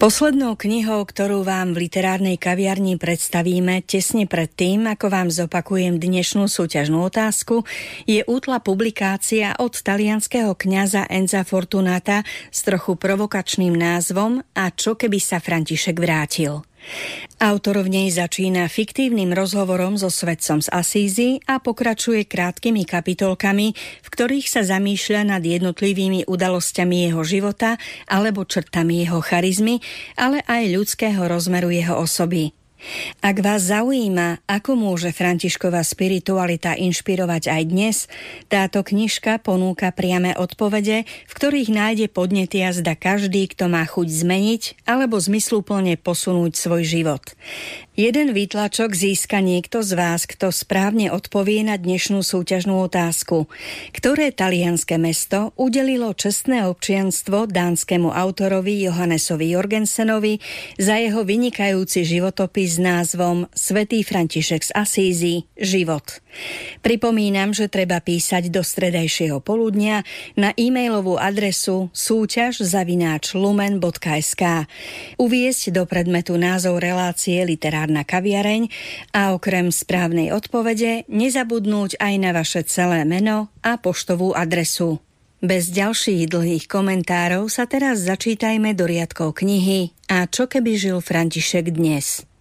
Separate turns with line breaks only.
Poslednou knihou, ktorú vám v literárnej kaviarni predstavíme tesne pred tým, ako vám zopakujem dnešnú súťažnú otázku, je útla publikácia od talianskeho kňaza Enza Fortunata s trochu provokačným názvom A čo keby sa František vrátil? Autor v nej začína fiktívnym rozhovorom so svätcom z Asízy a pokračuje krátkými kapitolkami, v ktorých sa zamýšľa nad jednotlivými udalosťami jeho života alebo črtami jeho charizmy, ale aj ľudského rozmeru jeho osoby. Ak vás zaujíma, ako môže Františkova spiritualita inšpirovať aj dnes, táto knižka ponúka priame odpovede, v ktorých nájde podnety a zda každý, kto má chuť zmeniť alebo zmysluplne posunúť svoj život. Jeden výtlačok získa niekto z vás, kto správne odpovie na dnešnú súťažnú otázku. Ktoré talianske mesto udelilo čestné občianstvo dánskemu autorovi Johannesovi Jorgensenovi za jeho vynikajúci životopis s názvom Svätý František z Asízy – Život. Pripomínam, že treba písať do stredajšieho poludnia na e-mailovú adresu súťaž@lumen.sk, uviesť do predmetu názov relácie Literárna kaviareň a okrem správnej odpovede nezabudnúť aj na vaše celé meno a poštovú adresu. Bez ďalších dlhých komentárov sa teraz začítajme do riadkov knihy A čo keby žil František dnes?